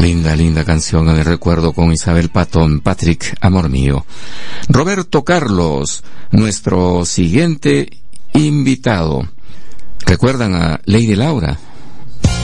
Linda, linda canción, el recuerdo con Isabel Patton, Patrick, amor mío. Roberto Carlos, nuestro siguiente invitado. ¿Recuerdan a Lady Laura?